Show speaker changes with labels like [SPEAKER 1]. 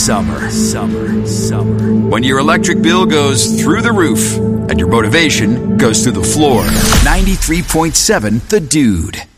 [SPEAKER 1] summer, summer, summer. When your electric bill goes through the roof and your motivation goes through the floor. 93.7 The Dude.